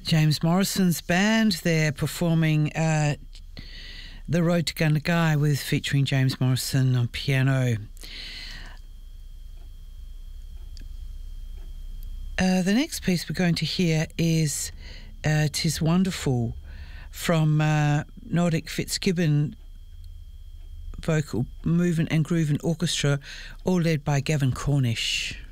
James Morrison's band. They're performing The Road to Gundagai featuring James Morrison on piano. The next piece we're going to hear is "'Tis Wonderful" from Nordic Fitzgibbon Vocal Movement and Groove and Orchestra, all led by Gavin Cornish.